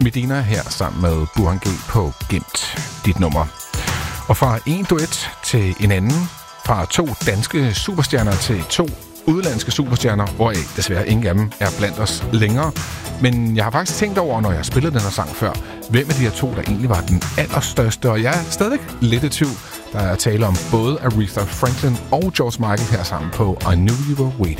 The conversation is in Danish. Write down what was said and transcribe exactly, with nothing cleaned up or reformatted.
Medina her sammen med Burhan G på Gemt dit nummer. Og fra en duet til en anden, fra to danske superstjerner til to udenlandske superstjerner, hvoraf desværre ingen af dem er blandt os længere. Men jeg har faktisk tænkt over, når jeg har spillet den her sang før, hvem af de her to, der egentlig var den allerstørste, og jeg er stadig lidt i tvivl. Der er tale om både Aretha Franklin og George Michael her sammen på I Knew You Were Waiting.